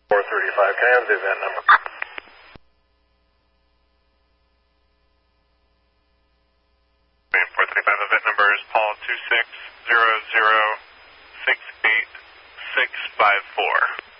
435, can I have the event number? 435, event number is Paul 260068654.